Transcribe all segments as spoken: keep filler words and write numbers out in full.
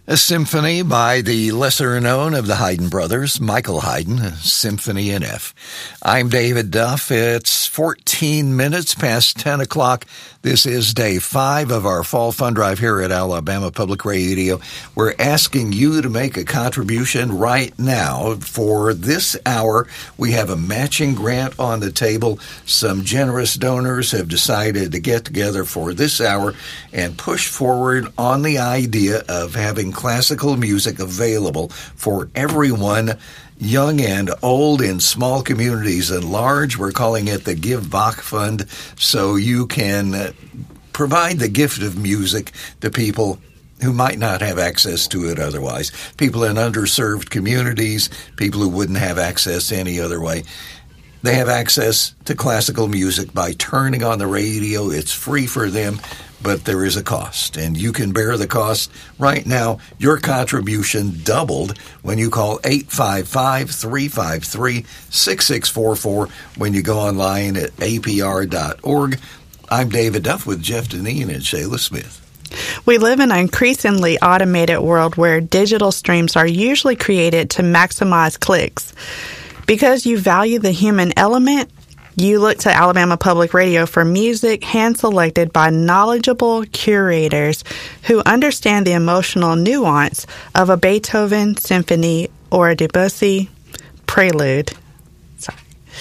A symphony by the lesser-known of the Haydn brothers, Michael Haydn, a Symphony in F. I'm David Duff. It's fourteen minutes past ten o'clock. This is day five of our Fall Fund Drive here at Alabama Public Radio. We're asking you to make a contribution right now. For this hour, we have a matching grant on the table. Some generous donors have decided to get together for this hour and push forward on the idea of having classical music available for everyone, young and old, in small communities and large. We're calling it the Give Bach Fund, so you can provide the gift of music to people who might not have access to it otherwise. People in underserved communities, people who wouldn't have access any other way. They have access to classical music by turning on the radio. It's free for them, but there is a cost, and you can bear the cost. Right now, your contribution doubled when you call eight five five, three five three, six six four four when you go online at A P R dot org. I'm David Duff with Jeff Deneen and Shayla Smith. We live in an increasingly automated world where digital streams are usually created to maximize clicks. Because you value the human element, you look to Alabama Public Radio for music hand-selected by knowledgeable curators who understand the emotional nuance of a Beethoven symphony or a Debussy prelude. Sorry.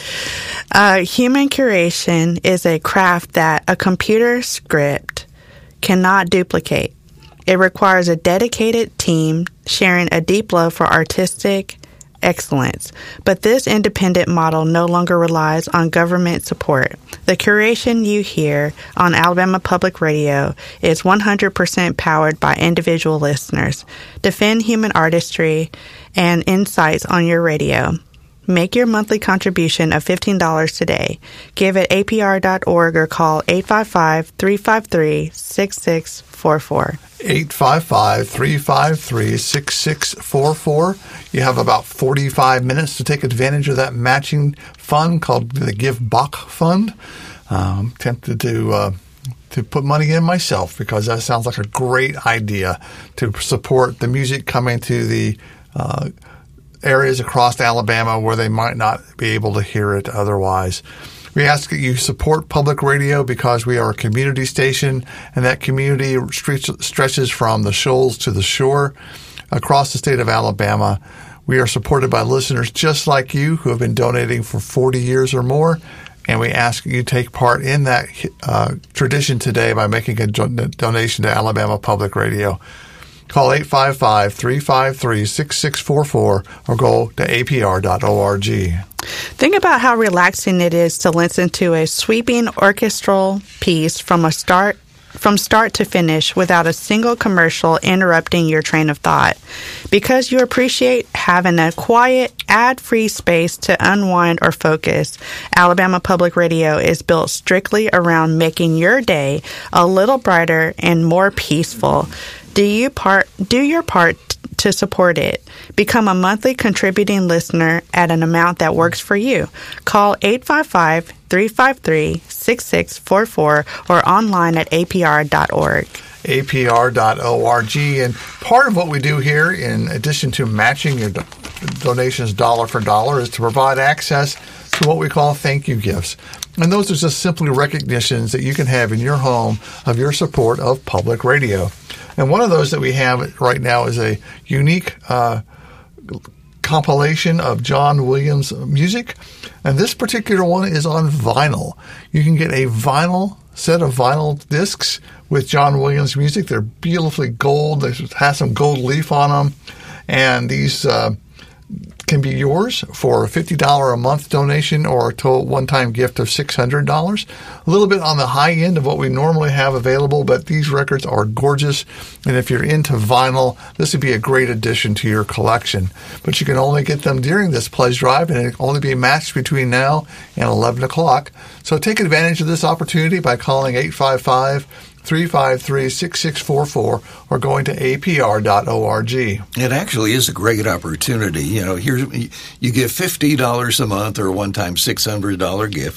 Uh, human curation is a craft that a computer script cannot duplicate. It requires a dedicated team sharing a deep love for artistic excellence. But this independent model no longer relies on government support. The curation you hear on Alabama Public Radio is one hundred percent powered by individual listeners. Defend human artistry and insights on your radio. Make your monthly contribution of fifteen dollars today. Give at A P R dot org or call eight five five, three five three, six six four four. eight five five, three five three, six six four four. You have about forty-five minutes to take advantage of that matching fund called the Give Bach Fund. I'm tempted to uh, to put money in myself because that sounds like a great idea to support the music coming to the uh, areas across Alabama where they might not be able to hear it otherwise. We ask that you support public radio because we are a community station, and that community stretches from the shoals to the shore across the state of Alabama. We are supported by listeners just like you who have been donating for forty years or more, and we ask you take part in that uh, tradition today by making a do- donation to Alabama Public Radio. Call eight five five, three five three, six six four four or go to A P R dot org. Think about how relaxing it is to listen to a sweeping orchestral piece from a start from start to finish without a single commercial interrupting your train of thought. Because you appreciate having a quiet, ad-free space to unwind or focus, Alabama Public Radio is built strictly around making your day a little brighter and more peaceful. Do you part do your part to support it? Become a monthly contributing listener at an amount that works for you. Call eight five five, three five three, six six four four or online at A P R dot org. A P R dot org. And part of what we do here, in addition to matching your do- donations dollar for dollar, is to provide access to what we call thank you gifts. And those are just simply recognitions that you can have in your home of your support of public radio. And one of those that we have right now is a unique uh, compilation of John Williams music. And this particular one is on vinyl. You can get a vinyl set of vinyl discs with John Williams music. They're beautifully gold. They have some gold leaf on them. And these uh, can be yours for a fifty dollars a month donation or a total one-time gift of six hundred dollars. A little bit on the high end of what we normally have available, but these records are gorgeous. And if you're into vinyl, this would be a great addition to your collection. But you can only get them during this pledge drive, and it can only be matched between now and eleven o'clock. So take advantage of this opportunity by calling eight five five, three five three, six six four four or going to A P R dot org. It actually is a great opportunity. You know, here you give fifty dollars a month or a one-time six hundred dollars gift.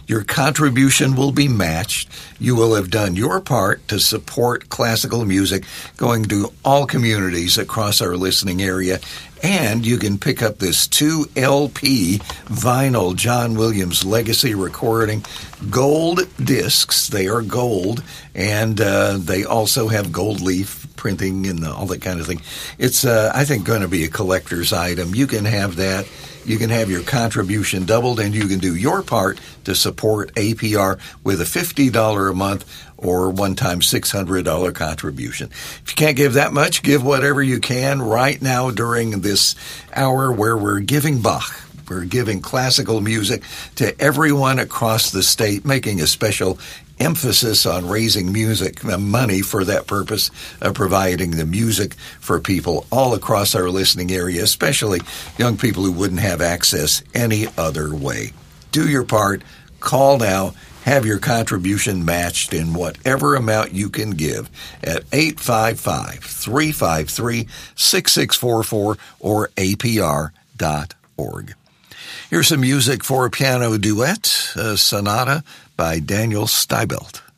Your contribution will be matched. You will have done your part to support classical music going to all communities across our listening area. And you can pick up this two L P vinyl John Williams Legacy recording, gold discs. They are gold, and uh, they also have gold leaf printing and all that kind of thing. It's, uh, I think, going to be a collector's item. You can have that. You can have your contribution doubled, and you can do your part to support A P R with a fifty dollars a month or one-time six hundred dollars contribution. If you can't give that much, give whatever you can right now during this hour where we're giving Bach. We're giving classical music to everyone across the state, making a special emphasis on raising music money for that purpose of providing the music for people all across our listening area, especially young people who wouldn't have access any other way. Do your part. Call now. Have your contribution matched in whatever amount you can give at eight five five, three five three, six six four four or A P R dot org. Here's some music for a piano duet, a sonata by Daniel Steibelt.